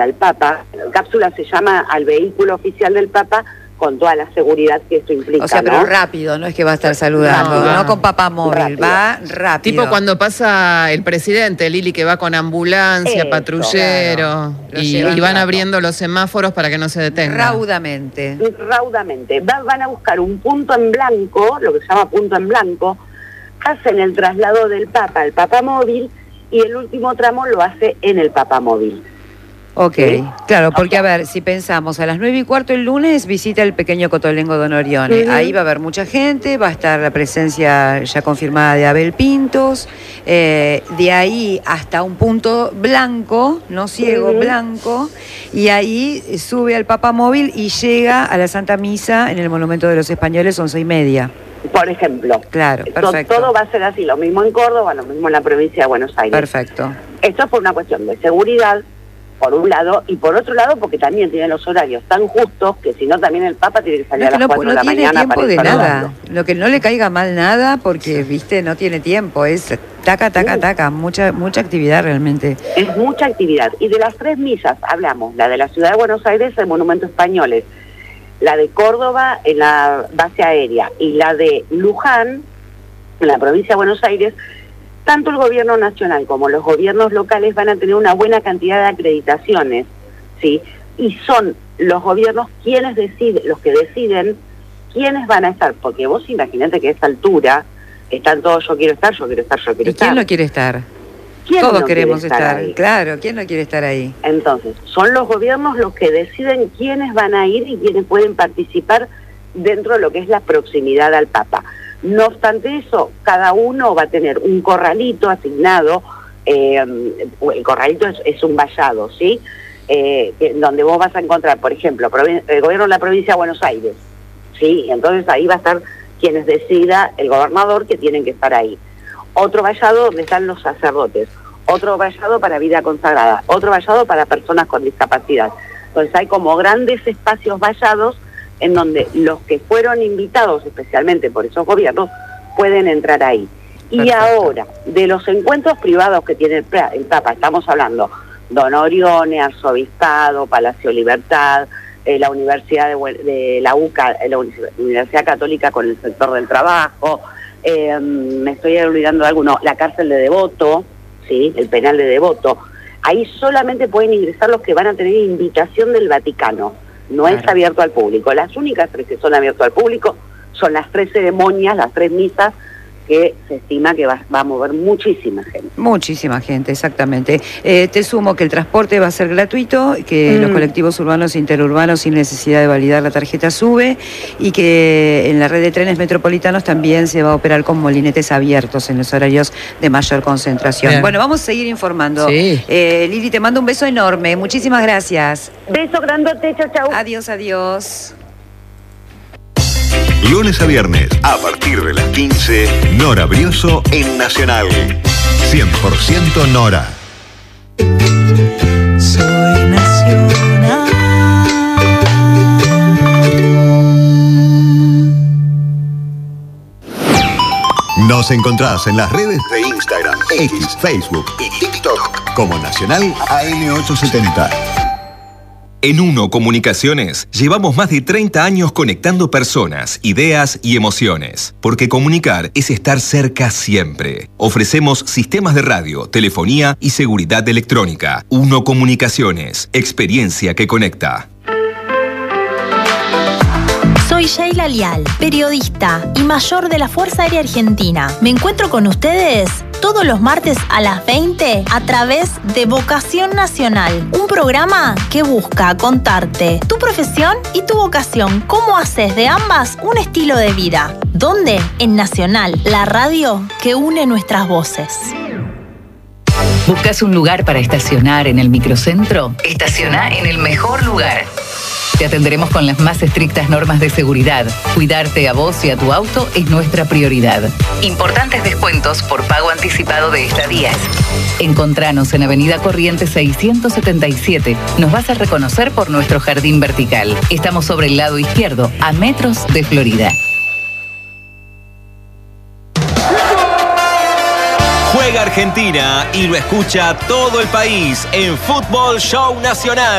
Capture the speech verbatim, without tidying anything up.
al Papa. La cápsula se llama Al vehículo oficial del Papa, con toda la seguridad que esto implica. O sea, pero ¿no? rápido, no es que va a estar saludando, no, no con papamóvil, rápido. Va rápido. Tipo cuando pasa el presidente, Lili, que va con ambulancia, Eso, patrullero, claro. y, y van abriendo los semáforos para que no se detengan. Raudamente. Raudamente. Va, van a buscar un punto en blanco, lo que se llama punto en blanco, hacen el traslado del Papa al papamóvil y el último tramo lo hace en el papamóvil. Ok, ¿sí? Claro, porque a ver, si pensamos, a las nueve y cuarto el lunes visita el pequeño Cotolengo Don Orione. Uh-huh. Ahí va a haber mucha gente, va a estar la presencia ya confirmada de Abel Pintos, eh, de ahí hasta un punto blanco, no ciego, uh-huh. blanco, y ahí sube al papamóvil y llega a la Santa Misa en el Monumento de los Españoles, once y media. Por ejemplo. Claro, perfecto. Todo va a ser así, lo mismo en Córdoba, lo mismo en la provincia de Buenos Aires. Perfecto. Esto es por una cuestión de seguridad, por un lado, y por otro lado porque también tienen los horarios tan justos que si no también el Papa tiene que salir no, a las cuatro no, de la no mañana para tiene ir tiempo de saludando. nada, lo que no le caiga mal nada porque, viste, no tiene tiempo, es taca, taca, taca, mucha mucha actividad realmente. Es mucha actividad, y de las tres misas hablamos, la de la Ciudad de Buenos Aires, el Monumento Españoles, la de Córdoba en la base aérea y la de Luján, en la provincia de Buenos Aires. Tanto el gobierno nacional como los gobiernos locales van a tener una buena cantidad de acreditaciones, ¿sí? Y son los gobiernos quienes deciden, los que deciden quiénes van a estar, porque vos imaginate que a esta altura están todos yo quiero estar, yo quiero estar, yo quiero ¿Y estar. quién no quiere estar? ¿Quién Todos no queremos estar, estar, ahí? Claro, ¿quién no quiere estar ahí? Entonces, son los gobiernos los que deciden quiénes van a ir y quiénes pueden participar dentro de lo que es la proximidad al Papa. No obstante eso, cada uno va a tener un corralito asignado, eh, el corralito es, es un vallado, ¿sí? Eh, donde vos vas a encontrar, por ejemplo, el gobierno de la provincia de Buenos Aires, ¿sí? Y entonces ahí va a estar quienes decida el gobernador que tienen que estar ahí. Otro vallado donde están los sacerdotes, otro vallado para vida consagrada, otro vallado para personas con discapacidad. Entonces hay como grandes espacios vallados en donde los que fueron invitados especialmente por esos gobiernos pueden entrar ahí. Perfecto. Y ahora, de los encuentros privados que tiene el Papa, estamos hablando Don Orione, Arzobispado, Palacio Libertad, eh, la Universidad de, de la U C A, la Universidad Católica con el sector del trabajo, eh, me estoy olvidando de alguno, la cárcel de Devoto, ¿sí? El penal de Devoto. Ahí solamente pueden ingresar los que van a tener invitación del Vaticano. No claro. Es abierto al público. Las únicas tres que son abiertas al público son las tres ceremonias, las tres misas, que se estima que va, va a mover muchísima gente. Muchísima gente, exactamente. Eh, te sumo que el transporte va a ser gratuito, que mm. los colectivos urbanos e interurbanos sin necesidad de validar la tarjeta sube, y que en la red de trenes metropolitanos también se va a operar con molinetes abiertos en los horarios de mayor concentración. Bien. Bueno, vamos a seguir informando. Sí. Eh, Lili, te mando un beso enorme. Muchísimas gracias. Beso grandote, chau, chau. Adiós, adiós. Lunes a viernes, a partir de las quince, Nora Brioso en Nacional. cien por ciento Nora. Soy Nacional. Nos encontrás en las redes de Instagram, X, Facebook y TikTok como Nacional A M ochocientos setenta. En Uno Comunicaciones llevamos más de treinta años conectando personas, ideas y emociones. Porque comunicar es estar cerca siempre. Ofrecemos sistemas de radio, telefonía y seguridad electrónica. Uno Comunicaciones, experiencia que conecta. Soy Sheila Lial, periodista y mayor de la Fuerza Aérea Argentina. Me encuentro con ustedes todos los martes a las veinte a través de Vocación Nacional, un programa que busca contarte tu profesión y tu vocación, cómo haces de ambas un estilo de vida. ¿Dónde? En Nacional, la radio que une nuestras voces. ¿Buscas un lugar para estacionar en el microcentro? Estaciona en el mejor lugar. Te atenderemos con las más estrictas normas de seguridad. Cuidarte a vos y a tu auto es nuestra prioridad. Importantes descuentos por pago anticipado de estadías. Encontranos en Avenida Corrientes seiscientos setenta y siete. Nos vas a reconocer por nuestro jardín vertical. Estamos sobre el lado izquierdo, a metros de Florida. Juega Argentina y lo escucha todo el país en Fútbol Show Nacional.